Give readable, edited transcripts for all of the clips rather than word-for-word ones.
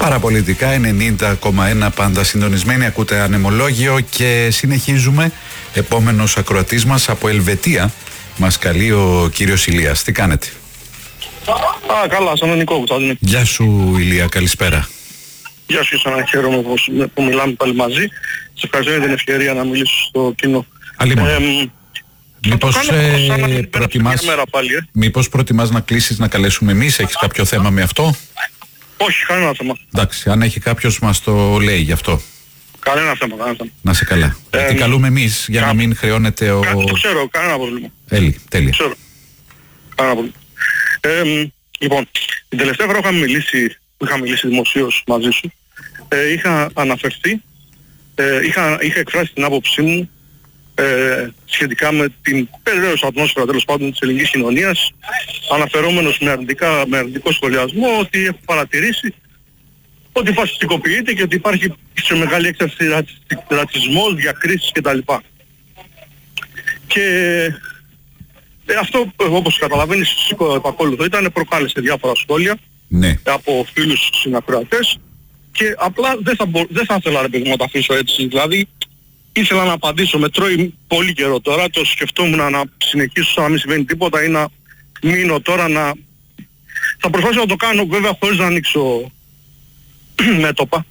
Παραπολιτικά 90,1 πάντα συντονισμένοι. Ακούτε Ανεμολόγιο και συνεχίζουμε. Επόμενος ακροατής μας από Ελβετία μας καλεί ο κύριος Ηλίας. Τι κάνετε? Καλά, σαν Νικό Κουτσάδη. Γεια σου Ηλία, καλησπέρα. Γεια σου, σαν χαίρομαι που μιλάμε πάλι μαζί. Σε ευχαριστώ για την ευκαιρία να μιλήσω στο κοινό. Μήπως προτιμάς να κλείσεις, να καλέσουμε εμείς? Έχεις κάποιο θέμα με αυτό? Όχι, κανένα θέμα. Εντάξει, αν έχει κάποιος μας το λέει γι' αυτό. Κανένα θέμα. Να σε καλά. Τι καλούμε εμείς για να μην χρεώνεται ο... Το ξέρω, κανένα πρόβλημα. Τέλεια. Ξέρω. Κανένα πρόβλημα. Λοιπόν, την τελευταία φορά που είχα μιλήσει δημοσίως μαζί σου, είχα αναφερθεί, είχα εκφράσει την άποψή μου σχετικά με την περιραίωση ατμόσφαιρα τέλος πάντων της ελληνικής κοινωνίας, αναφερόμενος με αρνητικό σχολιασμό ότι έχω παρατηρήσει ότι φασιστικοποιείται και ότι υπάρχει σε μεγάλη έκταση ρατσισμός, διακρίσεις κτλ. Και αυτό, όπως καταλαβαίνεις, επακόλουθο ήταν, προκάλεσε διάφορα σχόλια από φίλους συνακροατές και απλά δεν θα ήθελα να τα αφήσω έτσι. Δηλαδή ήθελα να απαντήσω, με τρώει πολύ καιρό τώρα, το σκεφτόμουν να συνεχίσω να μην συμβαίνει τίποτα ή να μείνω τώρα να... Θα προσπαθήσω να το κάνω βέβαια χωρίς να ανοίξω μέτωπα.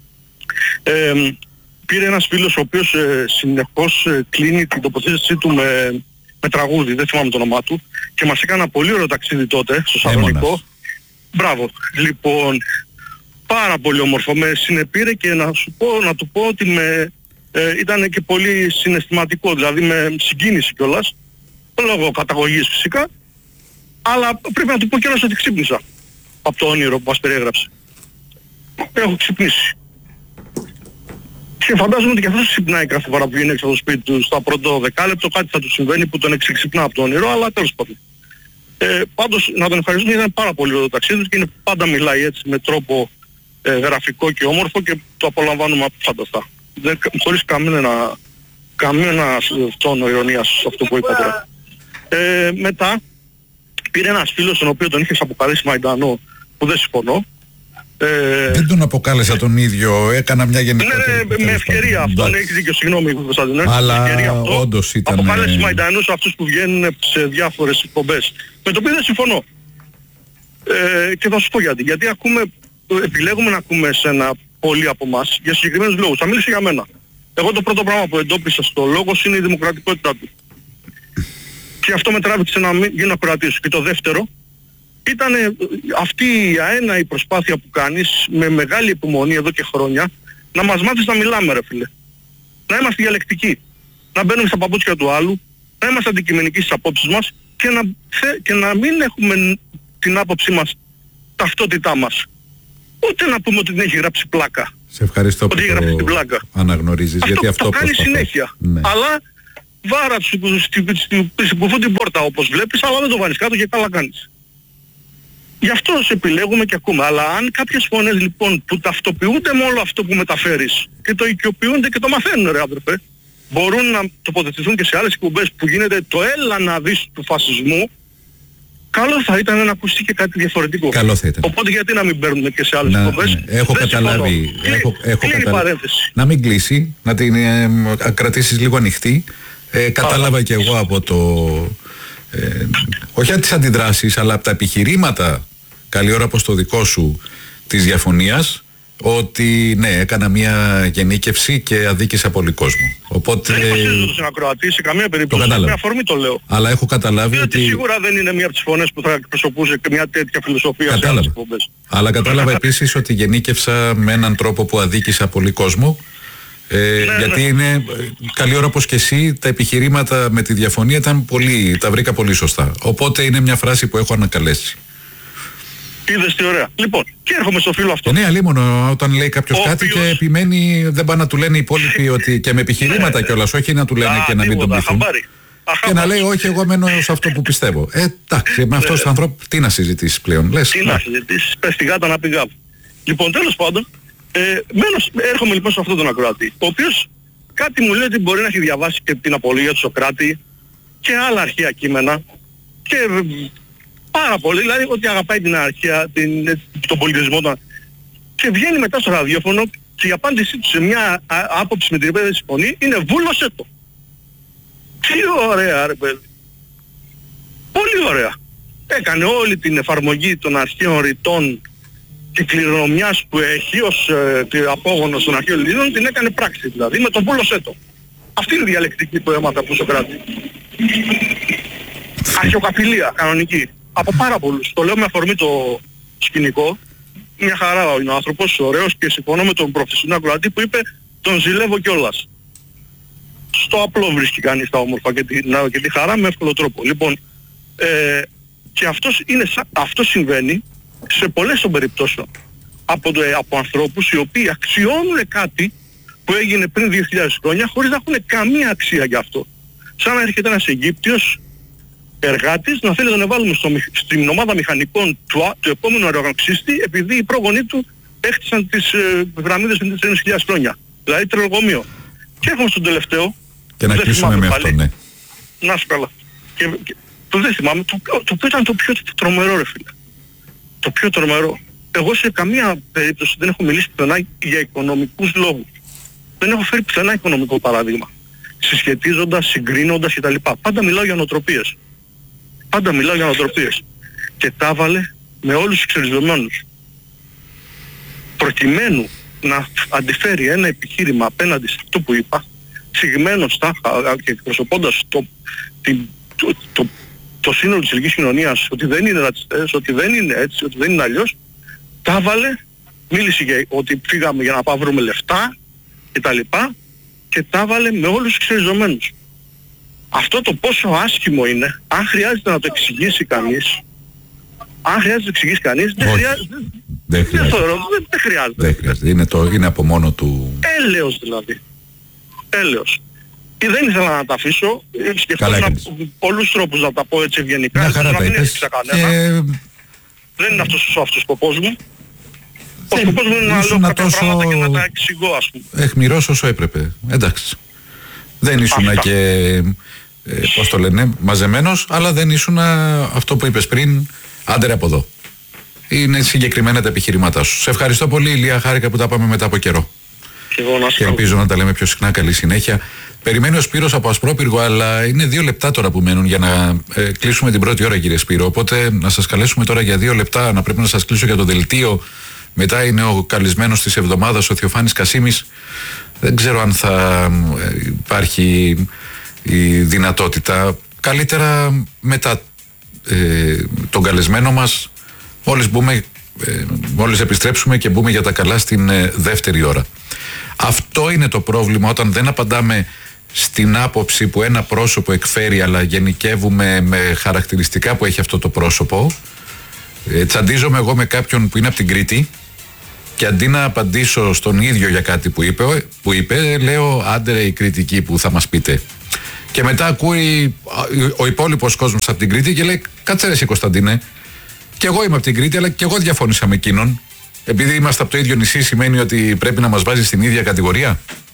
Πήρε ένας φίλος ο οποίος συνεχώς κλείνει την τοποθέτησή του με τραγούδι, δεν θυμάμαι το όνομά του, και μας έκανε ένα πολύ ωραίο ταξίδι τότε στο Σαλονικό. Μπράβο. Λοιπόν, πάρα πολύ όμορφο. Με συνεπήρε και να του πω ότι ήταν και πολύ συναισθηματικό, δηλαδή με συγκίνηση κιόλας, λόγω καταγωγής φυσικά, αλλά πρέπει να του πω κιόλας ότι ξύπνησα από το όνειρο που μας περιέγραψε. Έχω ξυπνήσει. Και φαντάζομαι ότι και αυτός ξυπνάει κάθε φορά που βγαίνει έξω από το σπίτι του. Στα πρώτο δεκάλεπτο κάτι θα του συμβαίνει που τον εξυπνά από το όνειρο, αλλά τέλος πάντων. Πάντως να τον ευχαριστούμε, ήταν πάρα πολύ ωραίο το ταξίδι του και είναι πάντα μιλάει έτσι με τρόπο γραφικό και όμορφο και το απολαμβάνουμε φανταστά. Χωρίς καμένα τόνο ειρωνίας σε αυτό που είπα τώρα. Μετά πήρε ένας φίλος τον οποίο τον είχες αποκαλέσει Μαϊντανό, που δεν συμφωνώ. Δεν τον αποκάλεσα τον ίδιο, έκανα μια γενικότερη... Ναι, με ευκαιρία αυτό, ναι, έχεις δίκιο, συγγνώμη Κωνσταντίνε. Αλλά όντως ήταν... Αποκάλεσε Μαϊντανούς αυτούς που βγαίνουν σε διάφορες εκπομπές, με το οποίο δεν συμφωνώ. Και θα σου πω γιατί. Γιατί επιλέγουμε να ακούμε εσένα πολλοί από εμάς για συγκεκριμένους λόγους. Θα μιλήσω για μένα. Εγώ το πρώτο πράγμα που εντόπισα στο λόγος είναι η δημοκρατικότητά του. Και αυτό με τράβηξε να μην γίνω ακροατής. Και το δεύτερο ήταν αυτή η αέναη προσπάθεια που κάνεις με μεγάλη υπομονή εδώ και χρόνια να μας μάθεις να μιλάμε, ρε φίλε. Να είμαστε διαλεκτικοί. Να μπαίνουμε στα παπούτσια του άλλου, να είμαστε αντικειμενικοί στις απόψεις μας και να μην έχουμε την άποψή μας, ταυτότητά μας. Ούτε να πούμε ότι την έχει γράψει πλάκα. Σε ευχαριστώ που το αναγνωρίζεις. Αυτό το κάνει συνέχεια. Ναι. Αλλά βάρα στην κουφού την πόρτα όπως βλέπεις, αλλά δεν το βάλεις κάτω και καλά κάνεις. Γι' αυτό σε επιλέγουμε και ακούμε. Αλλά αν κάποιες φωνές λοιπόν που ταυτοποιούνται με όλο αυτό που μεταφέρεις και το οικειοποιούνται και το μαθαίνουν, ρε άδερφε, μπορούν να τοποθετηθούν και σε άλλες εκπομπές που γίνεται το έλα να δεις του φασισμού, καλό θα ήταν να ακουστεί και κάτι διαφορετικό. Καλό θα ήταν. Οπότε γιατί να μην παίρνουμε και σε άλλες εκπομπές. Έχω καταλάβει. Κλείνει η παρένθεση. Να μην κλείσει, να την κρατήσεις λίγο ανοιχτή. Κατάλαβα και εγώ από όχι από τις αντιδράσεις, αλλά από τα επιχειρήματα, καλή ώρα πως το δικό σου, της διαφωνίας, ότι ναι, έκανα μια γενίκευση και αδίκησα πολύ κόσμο. Οπότε... Δεν υποστηρίζω τον ακροατή σε καμία περίπτωση. Με αφορμή το λέω. Αλλά έχω καταλάβει ότι σίγουρα δεν είναι μία από τις φωνές που θα εκπροσωπούσε και μια τέτοια φιλοσοφία. Κατάλαβα. Σε άλλες εκπομπές. Αλλά κατάλαβα επίσης ότι γενίκευσα με έναν τρόπο που αδίκησα πολύ κόσμο. Γιατί είναι καλή ώρα πως και εσύ, τα επιχειρήματα με τη διαφωνία τα βρήκα πολύ σωστά. Οπότε είναι μια φράση που έχω ανακαλέσει. Είδες τι ωραία. Λοιπόν, και έρχομαι στο φίλο αυτό. Ναι, αλίμονο όταν λέει κάποιος κάτι και επιμένει, δεν πάνε να του λένε οι υπόλοιποι ότι και με επιχειρήματα κιόλας, όχι να του λένε και να μην τον πείθουν. Και να λέει όχι, εγώ μένω σε αυτό που πιστεύω. Εντάξει, με αυτός τον άνθρωπο τι να συζητήσεις πλέον, λες. Τι να συζητήσεις, πες τη γάτα να πει γάβ. Λοιπόν, τέλος πάντων, έρχομαι λοιπόν σε αυτόν τον ακροατή, ο οποίος κάτι μου λέει ότι μπορεί να έχει διαβάσει και την απολογία του Σοκράτη και άλλα αρχαία κείμενα και πάρα πολύ, δηλαδή ότι αγαπάει την αρχαία, τον πολιτισμό. Και και βγαίνει μετά στο ραδιόφωνο και η απάντησή του σε μια άποψη με την οποία δεν συμφωνεί είναι βούλωσέ το. Τι ωραία ρε παιδί. Πολύ ωραία. Έκανε όλη την εφαρμογή των αρχαίων ρητών και κληρονομιάς που έχει ως απόγονος των αρχαίων Ελλήνων, την έκανε πράξη δηλαδή, με τον βούλωσέ το. Αυτή είναι η διαλεκτική που έμαθα από Σοκράτη. Αρχαιοκαπηλεία, κανονική. Από πάρα πολλούς. Το λέω με αφορμή το σκηνικό. Μια χαρά είναι ο άνθρωπος, ωραίος, και συμφωνώ με τον προφεσιονάλ ακροατή που είπε τον ζηλεύω κιόλας. Στο απλό βρίσκει κανείς τα όμορφα και τη χαρά με εύκολο τρόπο. Λοιπόν, και αυτό συμβαίνει σε πολλές των περιπτώσεων από ανθρώπους οι οποίοι αξιώνουν κάτι που έγινε πριν 2.000 χρόνια χωρίς να έχουν καμία αξία για αυτό. Σαν να έρχεται ένας Αιγύπτιος εργάτης να θέλει να τον βάλουμε στην ομάδα μηχανικών του επόμενου αερογραμμαξίστη επειδή οι πρόγονοί του έχτισαν τις γραμμίδες πριν 3.000 χρόνια. Δηλαδή τρελογομείο. Και έρχομαι στον τελευταίο. Και να κλείσουμε με αυτό, ναι. Να σου καλά. Το δεν θυμάμαι, το οποίο ήταν το πιο τρομερό ρε φίλε. Το πιο τρομερό. Εγώ σε καμία περίπτωση δεν έχω μιλήσει πουθενά για οικονομικούς λόγους. Δεν έχω φέρει πουθενά οικονομικό παράδειγμα. Συσχετίζοντας, συγκρίνοντας κτλ. Πάντα μιλάω για νοοτροπίες. Και τα έβαλε με όλους τους εξελισσομένους. Προκειμένου να αντιφέρει ένα επιχείρημα απέναντι σε αυτό που είπα, συγμένο στάχα και εκπροσωπώντας το σύνολο της ελληνικής κοινωνίας, ότι δεν είναι ρατσιστές, ότι δεν είναι έτσι, ότι δεν είναι αλλιώς, τα έβαλε, μίλησε για ότι φύγαμε για να πάμε βρούμε λεφτά κτλ. Και τα έβαλε με όλους τους εξελισσομένους. Αυτό το πόσο άσχημο είναι, αν χρειάζεται να το εξηγήσει κανείς, δεν χρειάζεται. Είναι από μόνο του... Έλεος δηλαδή. Έλεος. Δεν ήθελα να τα αφήσω, σκεφτόμουν πολλούς τρόπους να τα πω έτσι ευγενικά, να μην έφτιαξα κανένα. Δεν είναι αυτός ο σκοπός μου. Ο σκοπός μου είναι να λέω κάποια πράγματα και να τα εξηγώ, ας πούμε. Αιχμηρός όσο έπρεπε. Εντάξει. Δεν ήσουν και, πώς το λένε, μαζεμένος, αλλά δεν ήσουν αυτό που είπες πριν, άντερε από εδώ. Είναι συγκεκριμένα τα επιχειρήματά σου. Σε ευχαριστώ πολύ, Ηλία, χάρηκα που τα πάμε μετά από καιρό. Και ελπίζω να τα λέμε πιο συχνά. Καλή συνέχεια. Περιμένει ο Σπύρος από Ασπρόπυργο, αλλά είναι 2 λεπτά τώρα που μένουν για να κλείσουμε την πρώτη ώρα, κύριε Σπύρο. Οπότε να σας καλέσουμε τώρα για 2 λεπτά, να πρέπει να σας κλείσω για το δελτίο. Μετά είναι ο καλεσμένος της εβδομάδας, ο Θεοφάνης Κασίμης. Δεν ξέρω αν θα υπάρχει η δυνατότητα. Καλύτερα μετά τον καλεσμένο μας, μόλις επιστρέψουμε και μπούμε για τα καλά στην δεύτερη ώρα. Αυτό είναι το πρόβλημα όταν δεν απαντάμε στην άποψη που ένα πρόσωπο εκφέρει, αλλά γενικεύουμε με χαρακτηριστικά που έχει αυτό το πρόσωπο. Τσαντίζομαι εγώ με κάποιον που είναι από την Κρήτη και αντί να απαντήσω στον ίδιο για κάτι που είπε, λέω άντε η κριτική που θα μας πείτε. Και μετά ακούει ο υπόλοιπος κόσμος από την Κρήτη και λέει κάτσε ρε εσύ Κωνσταντίνε, και εγώ είμαι από την Κρήτη αλλά και εγώ διαφώνησα με εκείνον. Επειδή είμαστε από το ίδιο νησί σημαίνει ότι πρέπει να μας βάζει στην ίδια κατηγορία.